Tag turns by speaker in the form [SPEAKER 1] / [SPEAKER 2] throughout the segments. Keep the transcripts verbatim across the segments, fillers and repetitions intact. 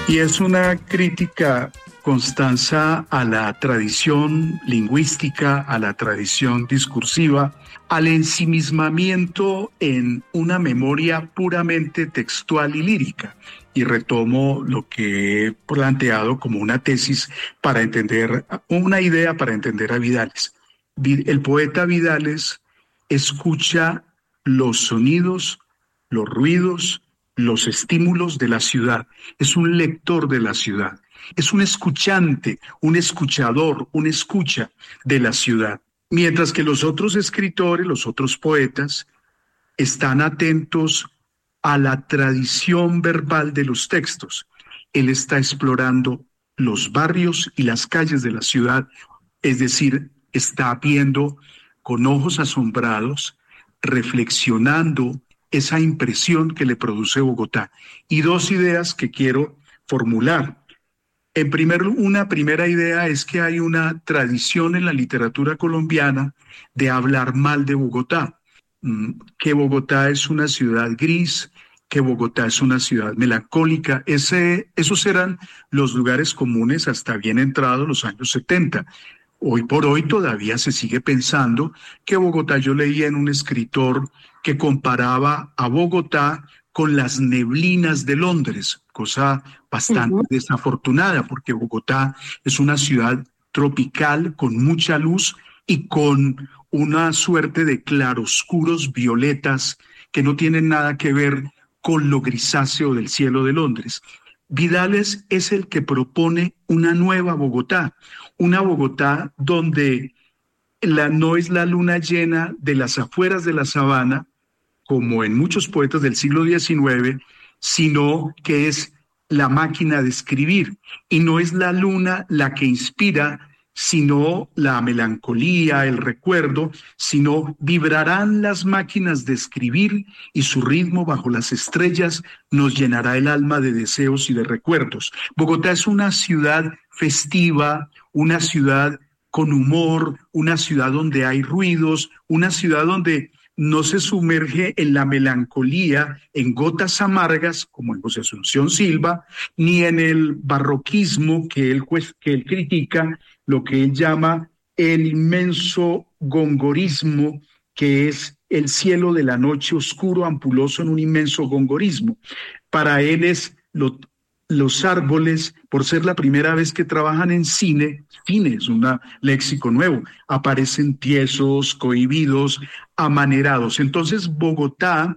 [SPEAKER 1] Y es una crítica, Constanza, a la tradición lingüística, a la tradición discursiva, al ensimismamiento en una memoria puramente textual y lírica. Y retomo lo que he planteado como una tesis para entender, una idea para entender a Vidales. El poeta Vidales escucha los sonidos, los ruidos, los estímulos de la ciudad. Es un lector de la ciudad. Es un escuchante, un escuchador, un escucha de la ciudad. Mientras que los otros escritores, los otros poetas, están atentos a la tradición verbal de los textos. Él está explorando los barrios y las calles de la ciudad, es decir, está viendo con ojos asombrados, reflexionando esa impresión que le produce Bogotá. Y dos ideas que quiero formular. En primer, una primera idea es que hay una tradición en la literatura colombiana de hablar mal de Bogotá, que Bogotá es una ciudad gris, que Bogotá es una ciudad melancólica. Ese, esos eran los lugares comunes hasta bien entrados los años setenta. Hoy por hoy todavía se sigue pensando que Bogotá, yo leía en un escritor que comparaba a Bogotá con las neblinas de Londres, cosa bastante uh-huh. desafortunada, porque Bogotá es una ciudad tropical con mucha luz y con una suerte de claroscuros violetas que no tienen nada que ver con lo grisáceo del cielo de Londres. Vidales es el que propone una nueva Bogotá, una Bogotá donde la, no es la luna llena de las afueras de la sabana, como en muchos poetas del siglo diecinueve, sino que es la máquina de escribir. Y no es la luna la que inspira, sino la melancolía, el recuerdo, sino vibrarán las máquinas de escribir y su ritmo bajo las estrellas nos llenará el alma de deseos y de recuerdos. Bogotá es una ciudad festiva, una ciudad con humor, una ciudad donde hay ruidos, una ciudad donde no se sumerge en la melancolía, en gotas amargas, como en José Asunción Silva, ni en el barroquismo que él, que él critica, lo que él llama el inmenso gongorismo, que es el cielo de la noche oscuro, ampuloso en un inmenso gongorismo. Para él es lo, los árboles, por ser la primera vez que trabajan en cine, cine es un léxico nuevo, aparecen tiesos, cohibidos, amanerados. Entonces Bogotá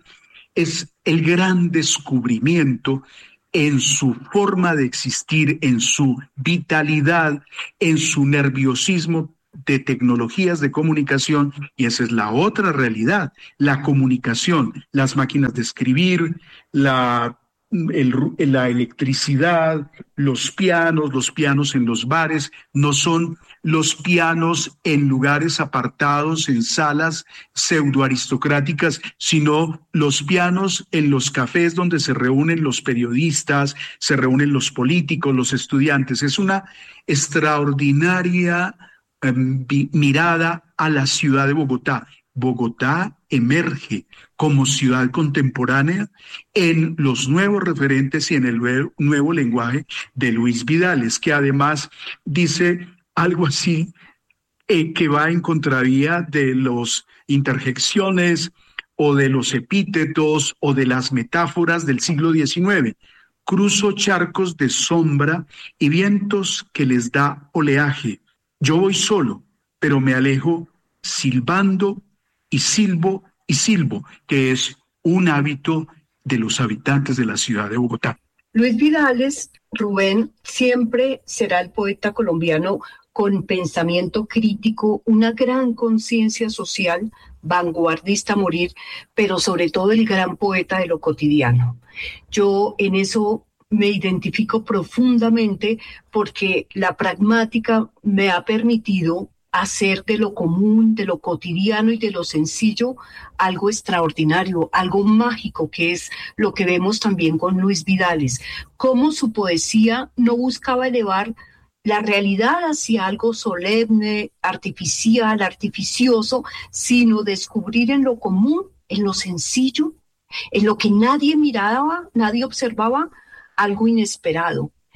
[SPEAKER 1] es el gran descubrimiento en su forma de existir, en su vitalidad, en su nerviosismo de tecnologías de comunicación, y esa es la otra realidad, la comunicación, las máquinas de escribir, la El, la electricidad, los pianos, los pianos en los bares, no son los pianos en lugares apartados, en salas pseudoaristocráticas, sino los pianos en los cafés donde se reúnen los periodistas, se reúnen los políticos, los estudiantes. Es una extraordinaria eh, mirada a la ciudad de Bogotá. Bogotá emerge como ciudad contemporánea en los nuevos referentes y en el nuevo lenguaje de Luis Vidales, que además dice algo así eh, que va en contravía de las interjecciones o de los epítetos o de las metáforas del siglo diecinueve. Cruzo charcos de sombra y vientos que les da oleaje. Yo voy solo, pero me alejo silbando y silbo y silbo, que es un hábito de los habitantes de la ciudad de Bogotá.
[SPEAKER 2] Luis Vidales, Rubén, siempre será el poeta colombiano con pensamiento crítico, una gran conciencia social, vanguardista a morir, pero sobre todo el gran poeta de lo cotidiano. Yo en eso me identifico profundamente porque la pragmática me ha permitido hacer de lo común, de lo cotidiano y de lo sencillo algo extraordinario, algo mágico, que es lo que vemos también con Luis Vidales. Cómo su poesía no buscaba elevar la realidad hacia algo solemne, artificial, artificioso, sino descubrir en lo común, en lo sencillo, en lo que nadie miraba, nadie observaba, algo inesperado.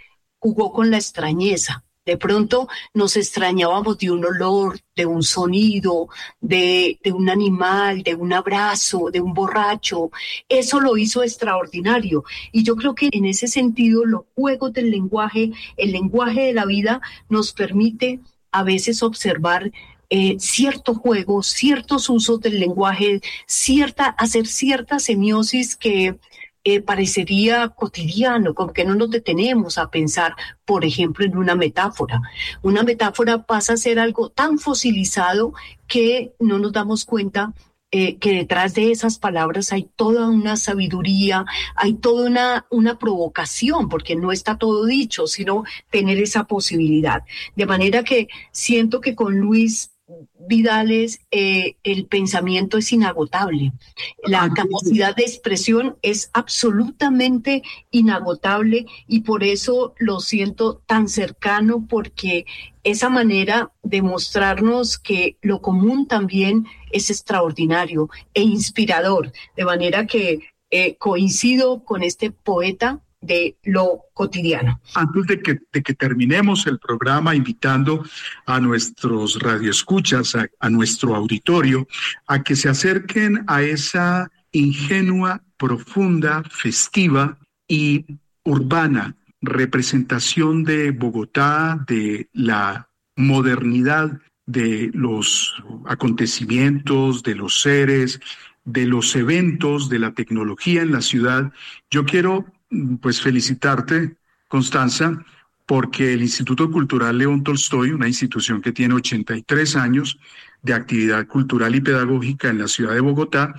[SPEAKER 2] jugó con la extrañeza. De pronto nos extrañábamos de un olor, de un sonido, de, de un animal, de un abrazo, de un borracho. Eso lo hizo extraordinario. Y yo creo que en ese sentido los juegos del lenguaje, el lenguaje de la vida nos permite a veces observar eh, ciertos juegos, ciertos usos del lenguaje, cierta, hacer cierta semiosis que Eh, parecería cotidiano, como que no nos detenemos a pensar, por ejemplo, en una metáfora. Una metáfora pasa a ser algo tan fosilizado que no nos damos cuenta eh, que detrás de esas palabras hay toda una sabiduría, hay toda una, una provocación, porque no está todo dicho, sino tener esa posibilidad. De manera que siento que con Luis Vidales eh, el pensamiento es inagotable, la capacidad de expresión es absolutamente inagotable y por eso lo siento tan cercano, porque esa manera de mostrarnos que lo común también es extraordinario e inspirador, de manera que eh, coincido con este poeta de lo cotidiano.
[SPEAKER 1] Antes de que, de que terminemos el programa, invitando a nuestros radioescuchas, a, a nuestro auditorio, a que se acerquen a esa ingenua, profunda, festiva y urbana representación de Bogotá, de la modernidad, de los acontecimientos, de los seres, de los eventos, de la tecnología en la ciudad. Yo quiero pues felicitarte, Constanza, porque el Instituto Cultural León Tolstoy, una institución que tiene ochenta y tres años de actividad cultural y pedagógica en la ciudad de Bogotá,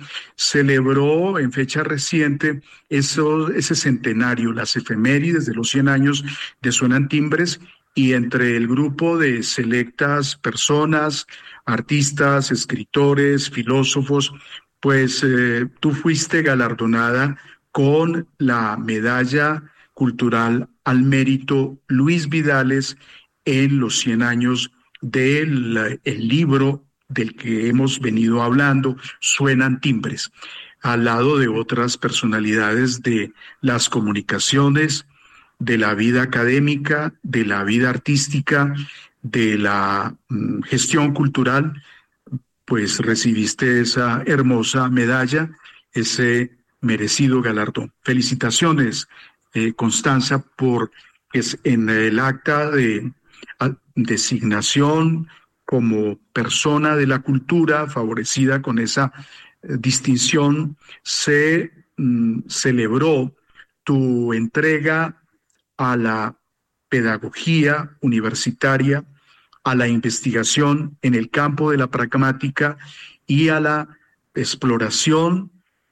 [SPEAKER 1] celebró en fecha reciente eso, ese centenario, las efemérides de los cien años de Suenan Timbres, y entre el grupo de selectas personas, artistas, escritores, filósofos, pues eh, tú fuiste galardonada con la medalla cultural al mérito Luis Vidales en los cien años del el libro del que hemos venido hablando, Suenan Timbres, al lado de otras personalidades de las comunicaciones, de la vida académica, de la vida artística, de la mm, gestión cultural, pues recibiste esa hermosa medalla, ese merecido galardón. Felicitaciones, eh, Constanza, por es en el acta de a, designación como persona de la cultura favorecida con esa eh, distinción, se mm, celebró tu entrega a la pedagogía universitaria, a la investigación en el campo de la pragmática y a la exploración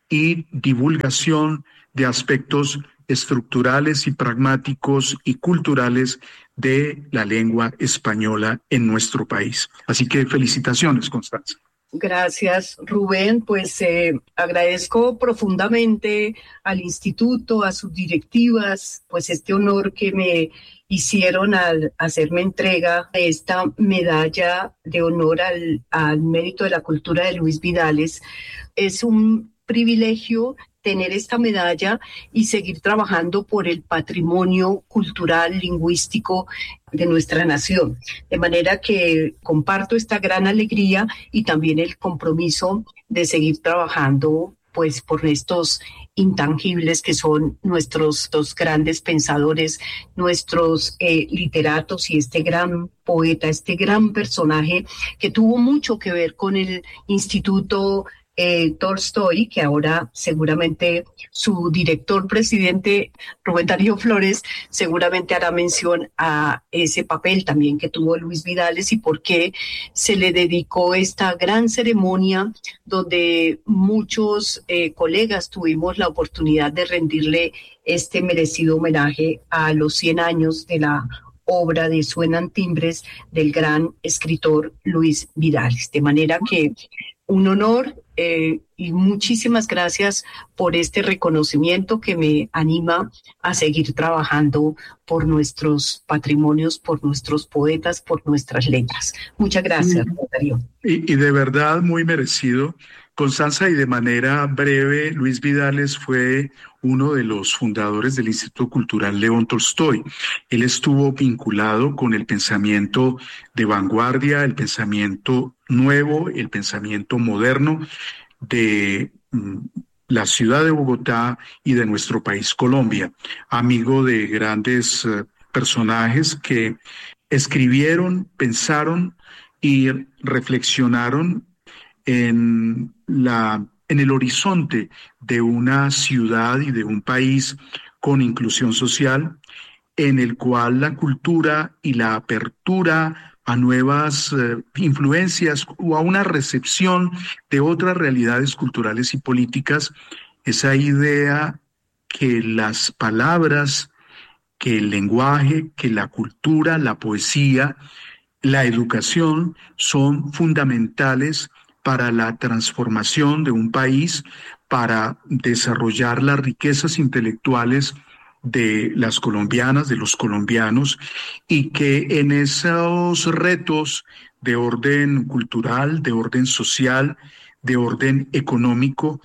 [SPEAKER 1] y divulgación de aspectos estructurales y pragmáticos y culturales de la lengua española en nuestro país. Así que felicitaciones, Constanza.
[SPEAKER 2] Gracias, Rubén. Pues eh, agradezco profundamente al instituto, a sus directivas, pues este honor que me hicieron al hacerme entrega de esta medalla de honor al, al mérito de la cultura de Luis Vidales. Es un privilegio tener esta medalla y seguir trabajando por el patrimonio cultural, lingüístico de nuestra nación. De manera que comparto esta gran alegría y también el compromiso de seguir trabajando pues por estos intangibles que son nuestros dos grandes pensadores, nuestros eh, literatos y este gran poeta, este gran personaje que tuvo mucho que ver con el Instituto Eh, Tolstoy, que ahora seguramente su director presidente Rubén Darío Flores seguramente hará mención a ese papel también que tuvo Luis Vidales y por qué se le dedicó esta gran ceremonia donde muchos eh, colegas tuvimos la oportunidad de rendirle este merecido homenaje a los cien años de la obra de Suenan Timbres del gran escritor Luis Vidales. De manera que un honor eh, y muchísimas gracias por este reconocimiento que me anima a seguir trabajando por nuestros patrimonios, por nuestros poetas, por nuestras letras. Muchas gracias, Darío.
[SPEAKER 1] Y, y de verdad muy merecido, Constanza, y de manera breve, Luis Vidales fue uno de los fundadores del Instituto Cultural León Tolstoy. Él estuvo vinculado con el pensamiento de vanguardia, el pensamiento nuevo, el pensamiento moderno de mm, la ciudad de Bogotá y de nuestro país Colombia. Amigo de grandes eh, personajes que escribieron, pensaron y reflexionaron en la en el horizonte de una ciudad y de un país con inclusión social, en el cual la cultura y la apertura a nuevas eh, influencias o a una recepción de otras realidades culturales y políticas, esa idea que las palabras, que el lenguaje, que la cultura, la poesía, la educación son fundamentales para la transformación de un país, para desarrollar las riquezas intelectuales de las colombianas, de los colombianos, y que en esos retos de orden cultural, de orden social, de orden económico,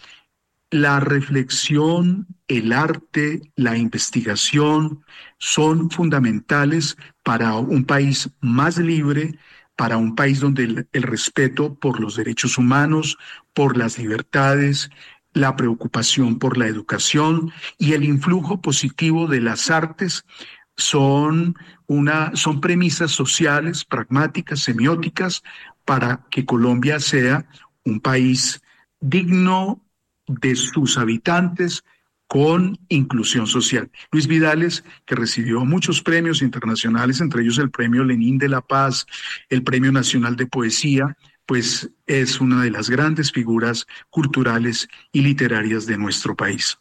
[SPEAKER 1] la reflexión, el arte, la investigación son fundamentales para un país más libre, para un país donde el, el respeto por los derechos humanos, por las libertades, la preocupación por la educación y el influjo positivo de las artes son, una, son premisas sociales, pragmáticas, semióticas, para que Colombia sea un país digno de sus habitantes, con inclusión social. Luis Vidales, que recibió muchos premios internacionales, entre ellos el Premio Lenin de la Paz, el Premio Nacional de Poesía, pues es una de las grandes figuras culturales y literarias de nuestro país.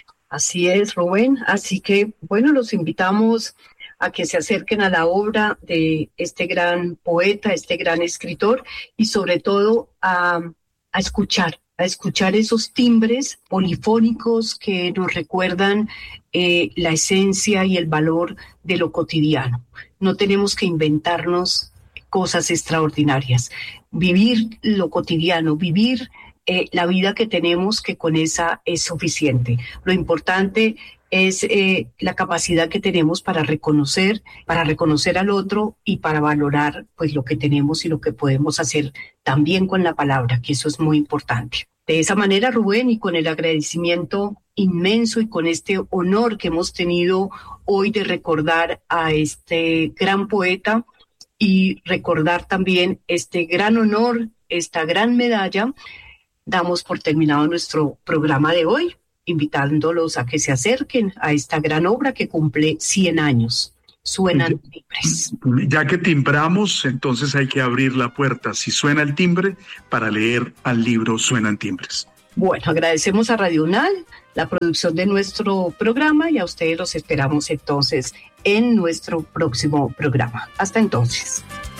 [SPEAKER 2] Así es, Rubén. Así que, bueno, los invitamos a que se acerquen a la obra de este gran poeta, este gran escritor, y sobre todo a, a escuchar. a escuchar esos timbres polifónicos que nos recuerdan eh, la esencia y el valor de lo cotidiano. No tenemos que inventarnos cosas extraordinarias. Vivir lo cotidiano, vivir eh, la vida que tenemos, que con esa es suficiente. Lo importante es eh, la capacidad que tenemos para reconocer, para reconocer al otro y para valorar pues lo que tenemos y lo que podemos hacer también con la palabra, que eso es muy importante. De esa manera, Rubén, y con el agradecimiento inmenso y con este honor que hemos tenido hoy de recordar a este gran poeta y recordar también este gran honor, esta gran medalla, damos por terminado nuestro programa de hoy, invitándolos a que se acerquen a esta gran obra que cumple cien años. Suenan timbres.
[SPEAKER 1] Ya que timbramos, entonces hay que abrir la puerta. Si suena el timbre, para leer al libro Suenan Timbres.
[SPEAKER 2] Bueno, agradecemos a Radio UNAL la producción de nuestro programa y a ustedes los esperamos entonces en nuestro próximo programa. Hasta entonces.